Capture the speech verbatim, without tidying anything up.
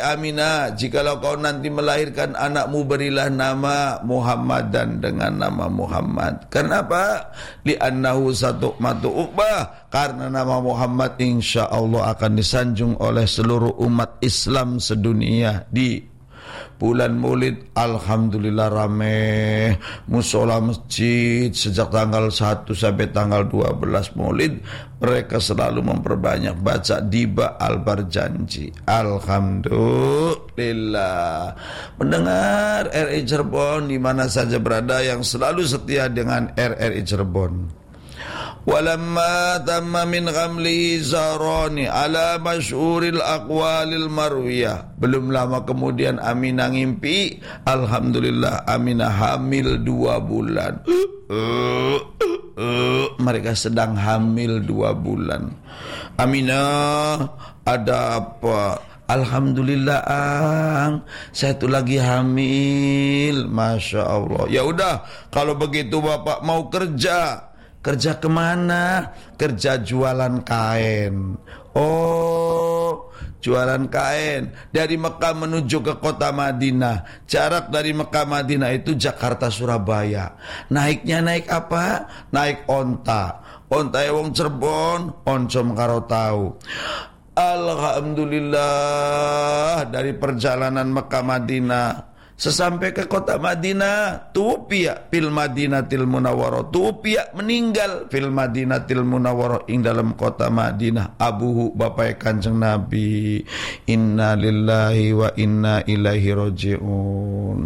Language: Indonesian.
Aminah, jikalau kau nanti melahirkan anakmu, berilah nama Muhammadan, dengan nama Muhammad. Kenapa? Li'annahu satu'matu uqbah, karena nama Muhammad insya Allah akan disanjung oleh seluruh umat Islam sedunia. Di bulan Maulid alhamdulillah rame musola masjid, sejak tanggal satu sampai tanggal dua belas Maulid mereka selalu memperbanyak baca Diba Al-Barjanji. Alhamdulillah. Mendengar R R I Cirebon di mana saja berada yang selalu setia dengan R R I Cirebon. Walamma tamma min ghamlihi zarani ala masyhuril aqwalil marwiyah. Belum lama kemudian Aminah ngimpi, alhamdulillah Aminah hamil dua bulan. Mereka sedang hamil dua bulan. Aminah, ada apa? Alhamdulillah ang, saya tuh lagi hamil. Masya Allah. Ya udah, kalau begitu bapak mau kerja. Kerja kemana? Kerja jualan kain. Oh, jualan kain. Dari Mekah menuju ke kota Madinah. Jarak dari Mekah Madinah itu Jakarta Surabaya. Naiknya naik apa? Naik onta. Onta wong Cirebon, oncom karo tahu. Alhamdulillah, dari perjalanan Mekah Madinah, sesampai ke kota Madinah, tuwfiya fil Madinatil Munawwarah, tuwfiya meninggal fil Madinatil Munawwarah, ing dalam kota Madinah, abuhu bapak Kanjeng Nabi. Inna lillahi wa inna ilaihi rajiun.